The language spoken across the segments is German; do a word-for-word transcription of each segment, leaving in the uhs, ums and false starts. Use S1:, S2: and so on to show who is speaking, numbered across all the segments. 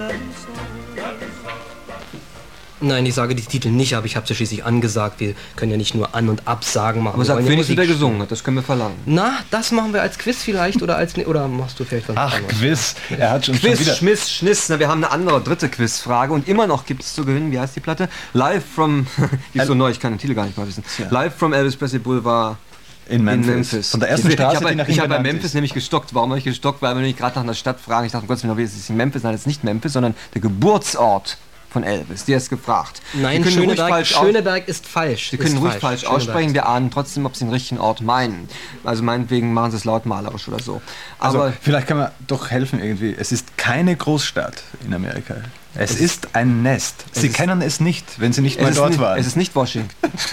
S1: Nein, ich sage die Titel nicht, aber ich habe sie schließlich angesagt. Wir können ja nicht nur An- und Absagen machen.
S2: Aber sag wenigstens, wer gesungen hat, das können wir verlangen.
S1: Na, das machen wir als Quiz vielleicht oder als... Oder machst du vielleicht was?
S3: Ach,
S1: anderes?
S3: Quiz. Er hat schon,
S2: Quiz,
S3: schon wieder...
S2: Schmiss, Schniss. Na, wir haben eine andere, dritte Quizfrage und immer noch gibt es zu gewinnen, wie heißt die Platte? Live from... die ist so neu, ich kann den Titel gar nicht mal wissen.
S3: Ja.
S2: Live from Elvis Presley Boulevard...
S3: In Memphis.
S2: In Memphis.
S3: Von der ersten
S2: ich,
S3: Straße,
S2: ich habe
S3: die nach ihm
S2: ich hab bei
S3: benannt
S2: Memphis
S3: ist.
S2: nämlich gestockt. Warum habe ich gestockt? Weil wir nämlich gerade nach einer Stadt fragen. Ich dachte, um Gottes Willen, ist es in Memphis? Nein, es ist nicht Memphis, sondern der Geburtsort von Elvis. Der ist gefragt.
S1: Nein,
S2: Sie können ruhig
S1: Schöneberg,
S2: falsch aus-
S1: Schöneberg ist falsch.
S2: Sie können
S1: ist
S2: ruhig
S1: falsch,
S2: falsch
S1: Schöneberg
S2: aussprechen.
S1: ist-
S2: Wir ahnen trotzdem, ob Sie den richtigen Ort meinen. Also meinetwegen machen Sie es lautmalerisch oder so.
S3: Also,
S2: Aber
S3: vielleicht kann man doch helfen irgendwie. Es ist keine Großstadt in Amerika. Es, es ist ein Nest. Sie
S2: ist-
S3: kennen es nicht, wenn Sie nicht
S2: es
S3: mal
S2: ist
S3: dort
S2: nicht,
S3: waren.
S2: es ist nicht Washington.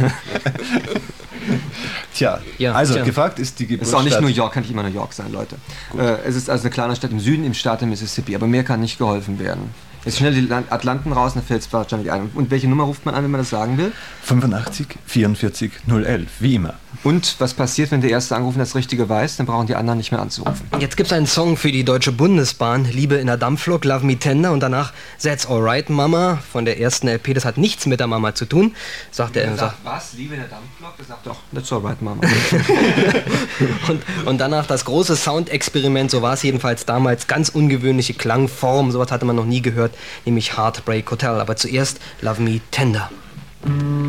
S3: Tja,
S1: Ja,
S3: also
S1: tja.
S3: gefragt ist die
S2: Es ist
S3: Geburtsstadt.
S2: auch nicht New York, kann nicht immer New York sein, Leute. Äh, es ist also eine kleine Stadt im Süden, im Staat der Mississippi. Aber mehr kann nicht geholfen werden. Jetzt schnell die Land- Atlanten raus, dann fällt es wahrscheinlich ein. Und welche Nummer ruft man an, wenn man das sagen will?
S3: fünfundachtzig vierundvierzig null elf, wie immer.
S2: Und was passiert, wenn der Erste angerufen das Richtige weiß? Dann brauchen die anderen nicht mehr anzurufen.
S1: Jetzt gibt es einen Song für die Deutsche Bundesbahn, Liebe in der Dampflok, Love Me Tender, und danach That's Alright Mama von der ersten L P. Das hat nichts mit der Mama zu tun, sagt er. Sagt,
S2: was? Liebe in der Dampflok? Er sagt doch, That's Alright Mama.
S1: und, und danach das große Soundexperiment, so war es jedenfalls damals, ganz ungewöhnliche Klangform, sowas hatte man noch nie gehört, nämlich Heartbreak Hotel. Aber zuerst Love Me Tender.